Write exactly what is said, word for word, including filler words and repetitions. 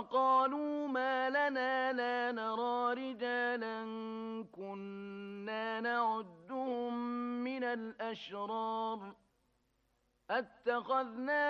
وقالوا ما لنا لا نرى رجالا كنا نعدهم من الأشرار أتخذنا